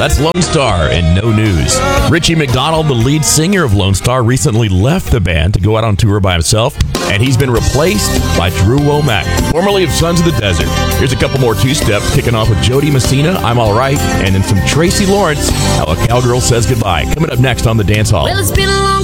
That's Lone Star and No News. Richie McDonald, the lead singer of Lone Star, recently left the band to go out on tour by himself, and he's been replaced by Drew Womack, formerly of Sons of the Desert. Here's a couple more two-steps, kicking off with Jody Messina, I'm All Right, and then some Tracy Lawrence, How a Cowgirl Says Goodbye. Coming up next on The Dance Hall. Well, it's been a long